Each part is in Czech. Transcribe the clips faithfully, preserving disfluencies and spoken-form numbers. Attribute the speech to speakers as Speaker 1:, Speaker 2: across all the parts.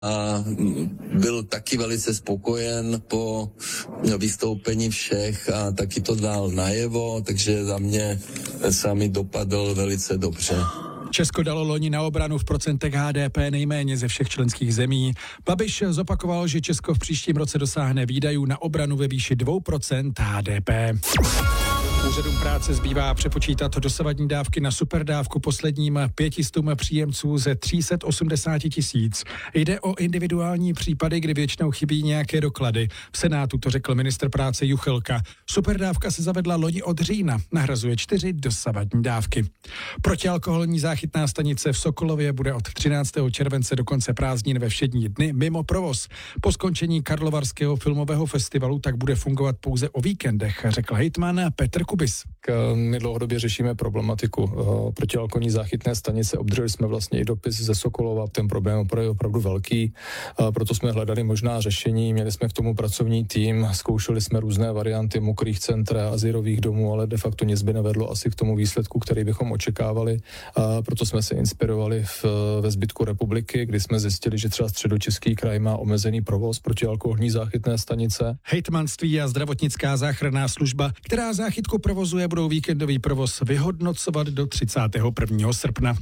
Speaker 1: a byl taky velice spokojen po vystoupení všech a taky to dal najevo, takže za mě sami dopadl velice dobře.
Speaker 2: Česko dalo loni na obranu v procentech H D P nejméně ze všech členských zemí. Babiš zopakoval, že Česko v příštím roce dosáhne výdajů na obranu ve výši dvě procenta H D P. Úřadům práce zbývá přepočítat dosavadní dávky na superdávku posledním pětistům příjemců ze tři sta osmdesát tisíc. Jde o individuální případy, kdy většinou chybí nějaké doklady. V Senátu to řekl ministr práce Juchelka. Superdávka se zavedla loni od října, nahrazuje čtyři dosavadní dávky. Protialkoholní záchytná stanice v Sokolově bude od třináctého července do konce prázdnin ve všední dny mimo provoz. Po skončení Karlovarského filmového festivalu tak bude fungovat pouze o víkendech, řekl hejtman Petr Kubis.
Speaker 3: My dlouhodobě řešíme problematiku protialkoholní záchytné stanice. Obdrželi jsme vlastně i dopis ze Sokolova. Ten problém je opravdu velký, proto jsme hledali možná řešení. Měli jsme k tomu pracovní tým, zkoušeli jsme různé varianty mokrých center a azylových domů, ale de facto nic by nevedlo asi k tomu výsledku, který bychom očekávali. A proto jsme se inspirovali v, ve zbytku republiky, kdy jsme zjistili, že třeba Středočeský kraj má omezený provoz protialkoholní záchytné stanice.
Speaker 2: Hejtmanství a zdravotnická záchranná služba, která záchytku provozuje, budou víkendový provoz vyhodnocovat do třicátého prvního srpna.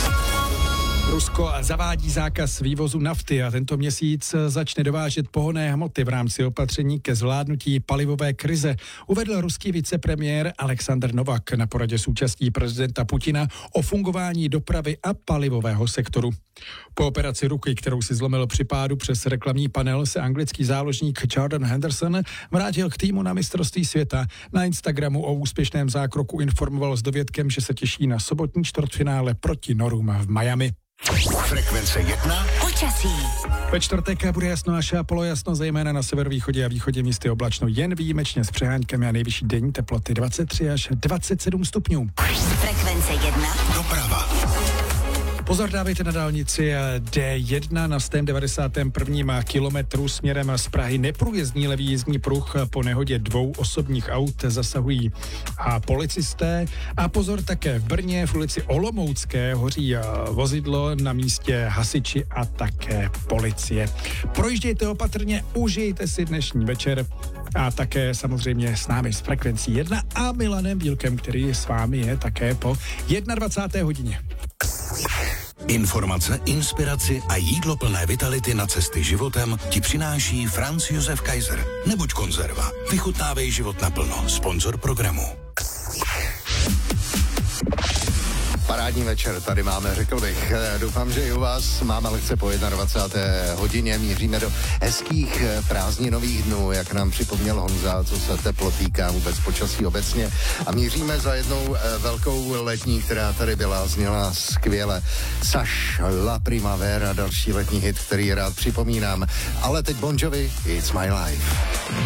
Speaker 2: Rusko zavádí zákaz vývozu nafty a tento měsíc začne dovážet pohonné hmoty v rámci opatření ke zvládnutí palivové krize, uvedl ruský vicepremiér Alexander Novak na poradě s účastí prezidenta Putina o fungování dopravy a palivového sektoru. Po operaci ruky, kterou si zlomil při pádu přes reklamní panel, se anglický záložník Jordan Henderson vrátil k týmu na mistrovství světa. Na Instagramu o úspěšném zákroku informoval s dovědkem, že se těší na sobotní čtvrtfinále proti Norům v Miami.
Speaker 4: Frekvence jedna.
Speaker 5: Počasí.
Speaker 2: Ve čtvrtek bude jasno až polojasno, zejména na severovýchodě a východě místy oblačno, jen výjimečně s přehánkami a nejvyšší denní teploty dvacet tři až dvacet sedm stupňů.
Speaker 5: Frekvence jedna.
Speaker 4: Doprava.
Speaker 2: Pozor dávejte na dálnici D jedna na sto devadesátém prvním kilometru směrem z Prahy. Neprůjezdný levý jízdní pruh po nehodě dvou osobních aut zasahují a policisté. A pozor také v Brně v ulici Olomoucké hoří vozidlo, na místě hasiči a také policie. Projíždějte opatrně, užijte si dnešní večer a také samozřejmě s námi z Frekvencí jedna a Milanem Bílkem, který s vámi je také po dvacáté jedné hodině.
Speaker 4: Informace, inspiraci a jídlo plné vitality na cesty životem ti přináší Franz Josef Kaiser. Nebuď konzerva. Vychutnávej život naplno. Sponzor programu.
Speaker 6: Parádní večer tady máme, řekl bych. Doufám, že i u vás máme lekce po dvacáté jedné hodině. Míříme do hezkých prázdninových dnů, jak nám připomněl Honza, co se teplo týká, vůbec počasí obecně. A míříme za jednou velkou letní, která tady byla, zněla skvěle. Saš, La Primavera, další letní hit, který rád připomínám. Ale teď Bon Jovi, It's My Life.